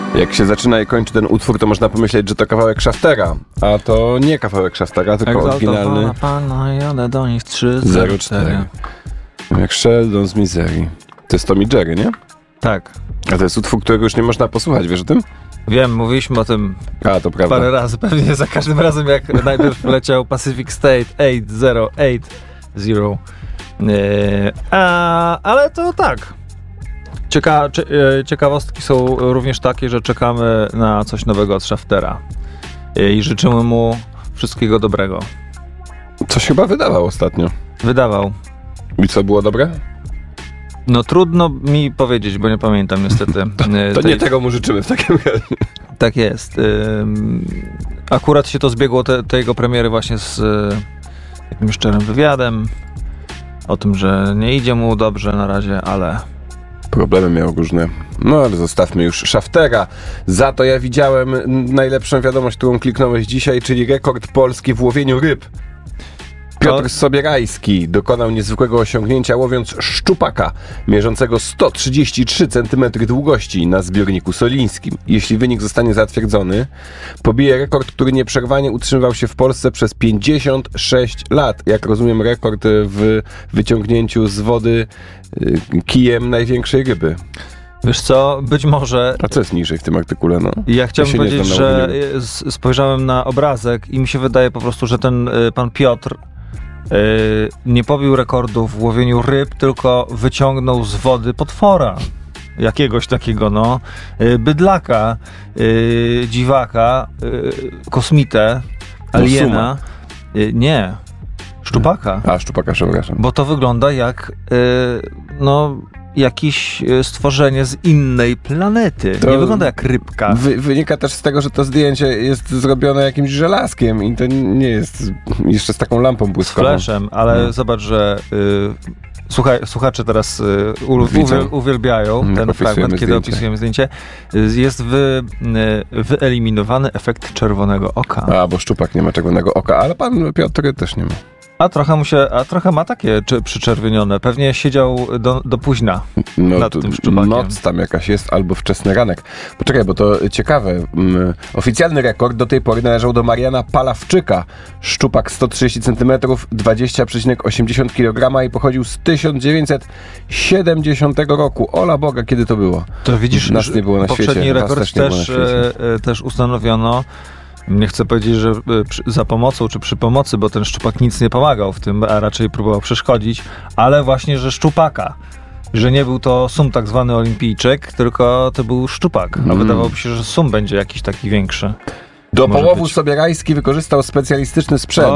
Jak się zaczyna i kończy ten utwór, to można pomyśleć, że to kawałek Shaftera, a to nie kawałek Shaftera, tylko oryginalny pana, jadę do nich 304. Jak Sheldon z Misery. To jest Tom i Jerry, nie? Tak. A to jest utwór, którego już nie można posłuchać, wiesz o tym? Wiem, mówiliśmy o tym to prawda. Parę razy, pewnie za każdym razem, jak najpierw leciał Pacific State 8080. Ale to tak. Ciekawostki są również takie, że czekamy na coś nowego od Shaftera i życzymy mu wszystkiego dobrego. Coś chyba wydawał ostatnio. Wydawał. I co, było dobre? No trudno mi powiedzieć, bo nie pamiętam niestety. To nie tego mu życzymy w takim razie. Tak jest. Akurat się to zbiegło, te jego premiery właśnie z jakimś szczerym wywiadem o tym, że nie idzie mu dobrze na razie, ale... Problemy miał różne. No ale zostawmy już Shaftera. Za to ja widziałem najlepszą wiadomość, którą kliknąłeś dzisiaj, czyli rekord Polski w łowieniu ryb. Piotr Sobierajski dokonał niezwykłego osiągnięcia, łowiąc szczupaka mierzącego 133 cm długości na zbiorniku solińskim. Jeśli wynik zostanie zatwierdzony, pobije rekord, który nieprzerwanie utrzymywał się w Polsce przez 56 lat. Jak rozumiem, rekord w wyciągnięciu z wody kijem największej ryby. Wiesz co, być może... A co jest niżej w tym artykule? No? Ja chciałbym powiedzieć, że spojrzałem na obrazek i mi się wydaje po prostu, że ten pan Piotr nie pobił rekordu w łowieniu ryb, tylko wyciągnął z wody potwora. Jakiegoś takiego, bydlaka, dziwaka, kosmitę, aliena. Nie, szczupaka. Szczupaka, przepraszam. Bo to wygląda jak, jakieś stworzenie z innej planety. To nie wygląda jak rybka. Wynika też z tego, że to zdjęcie jest zrobione jakimś żelazkiem i to nie jest jeszcze z taką lampą błyskową. Z fleszem, ale zobacz, że słuchacze teraz uwielbiają ten fragment, kiedy opisujemy zdjęcie. Jest wyeliminowany efekt czerwonego oka. Bo szczupak nie ma czerwonego oka, ale pan Piotr też nie ma. A trochę ma takie przyczerwienione. Pewnie siedział do późna nad tym szczupakiem. Noc tam jakaś jest, albo wczesny ranek. Poczekaj, bo to ciekawe. Oficjalny rekord do tej pory należał do Mariana Palawczyka. Szczupak 130 cm, 20,80 kg i pochodził z 1970 roku. Ola Boga, kiedy to było? To widzisz, nas nie było na poprzedni świecie. Rekord też ustanowiono. Nie chcę powiedzieć, że za pomocą czy przy pomocy, bo ten szczupak nic nie pomagał w tym, a raczej próbował przeszkodzić, ale właśnie, że szczupaka. Że nie był to sum tak zwany olimpijczyk, tylko to był szczupak. A wydawałoby się, że sum będzie jakiś taki większy. Do połowu Sobierajski wykorzystał specjalistyczny sprzęt.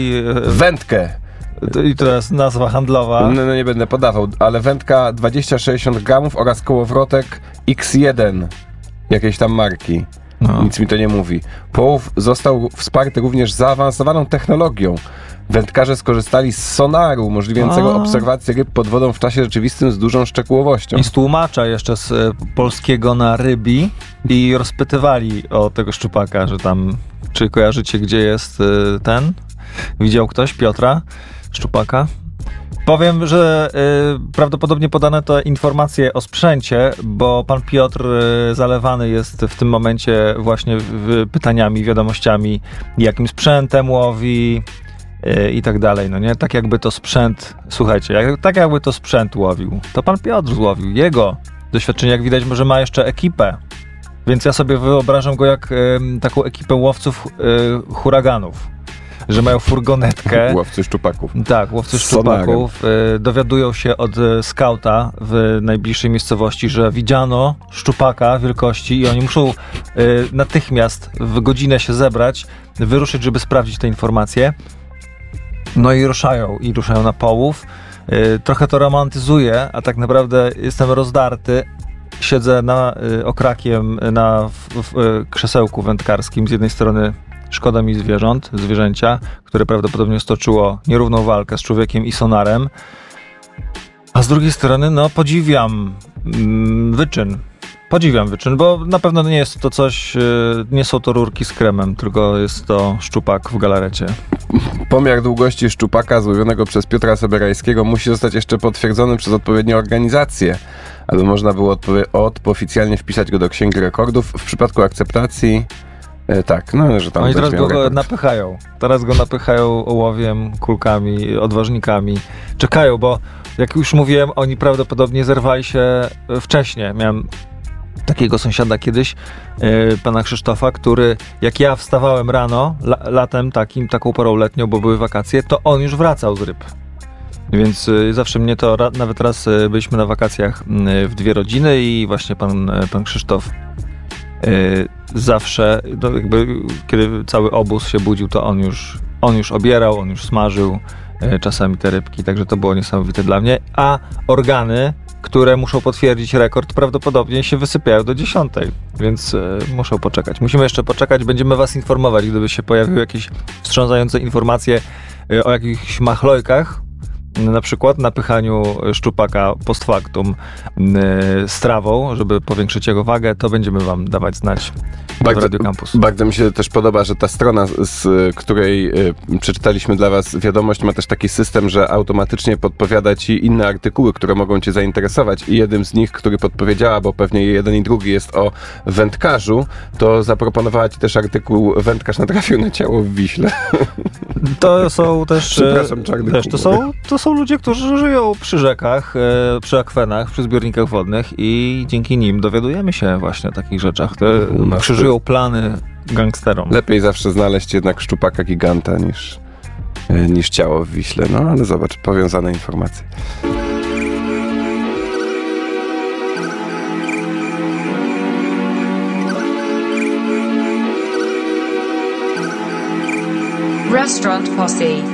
Wędkę. I teraz nazwa handlowa. No nie będę podawał, ale wędka 20-60 gramów oraz kołowrotek X1 jakiejś tam marki. Nic mi to nie mówi. Połów został wsparty również zaawansowaną technologią. Wędkarze skorzystali z sonaru umożliwiającego obserwację ryb pod wodą w czasie rzeczywistym z dużą szczegółowością. I z tłumacza jeszcze z polskiego na rybi i rozpytywali o tego szczupaka, że tam, czy kojarzycie, gdzie jest ten? Widział ktoś Piotra Szczupaka? Powiem, że prawdopodobnie podane te informacje o sprzęcie, bo pan Piotr zalewany jest w tym momencie właśnie pytaniami, wiadomościami, jakim sprzętem łowi i tak dalej, no nie? Tak jakby to sprzęt, słuchajcie, tak jakby to sprzęt łowił, to pan Piotr złowił. Jego doświadczenie, jak widać, może ma jeszcze ekipę, więc ja sobie wyobrażam go jak taką ekipę łowców huraganów. Że mają furgonetkę. Łowcy szczupaków. Tak, łowcy szczupaków. Dowiadują się od skauta w najbliższej miejscowości, że widziano szczupaka wielkości i oni muszą natychmiast w godzinę się zebrać, wyruszyć, żeby sprawdzić te informacje. No i ruszają na połów. Trochę to romantyzuję, a tak naprawdę jestem rozdarty. Siedzę okrakiem na krzesełku wędkarskim. Z jednej strony szkoda mi zwierzęcia, które prawdopodobnie stoczyło nierówną walkę z człowiekiem i sonarem. A z drugiej strony, podziwiam wyczyn Podziwiam wyczyn, bo na pewno nie jest to coś, nie są to rurki z kremem, tylko jest to szczupak w galarecie. Pomiar długości szczupaka złowionego przez Piotra Sobierajskiego musi zostać jeszcze potwierdzony przez odpowiednie organizacje, aby można było oficjalnie wpisać go do Księgi Rekordów. W przypadku akceptacji tak, no, że tam oni teraz go rekord. napychają. Teraz go napychają ołowiem, kulkami, odważnikami. Czekają, bo jak już mówiłem, oni prawdopodobnie zerwali się wcześniej. Miałem takiego sąsiada kiedyś, pana Krzysztofa, który jak ja wstawałem rano, latem taką porą letnią, bo były wakacje, to on już wracał z ryb. Więc zawsze mnie to, nawet raz byliśmy na wakacjach w 2 rodziny i właśnie pan Krzysztof zawsze, jakby, kiedy cały obóz się budził, to on już obierał, on już smażył czasami te rybki, także to było niesamowite dla mnie. A organy, które muszą potwierdzić rekord, prawdopodobnie się wysypiają do 10, więc muszą poczekać. Musimy jeszcze poczekać, będziemy was informować, gdyby się pojawiły jakieś wstrząsające informacje o jakichś machlojkach, na przykład napychaniu szczupaka post factum strawą, żeby powiększyć jego wagę, to będziemy wam dawać znać w Radio Campus. Bardzo mi się też podoba, że ta strona, z której przeczytaliśmy dla was wiadomość, ma też taki system, że automatycznie podpowiada ci inne artykuły, które mogą cię zainteresować. I jednym z nich, który podpowiedziała, bo pewnie jeden i drugi jest o wędkarzu, to zaproponowała ci też artykuł "Wędkarz natrafił na ciało w Wiśle". To są też... Przepraszam, czarny też to są ludzie, którzy żyją przy rzekach, przy akwenach, przy zbiornikach wodnych i dzięki nim dowiadujemy się właśnie o takich rzeczach, które krzyżują plany gangsterom. Lepiej zawsze znaleźć jednak szczupaka giganta niż ciało w Wiśle. No ale zobacz, powiązane informacje. Restaurant Posse.